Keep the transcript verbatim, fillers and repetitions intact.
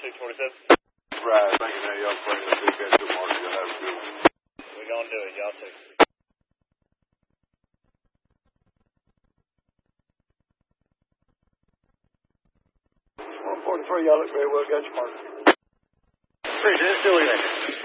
six forty-seven. Right, thinking that y'all playing the big guy tomorrow. You'll have a good one. We're going to do it, y'all too. one forty-three, y'all look very well. Got your mark. Appreciate it. Still in there.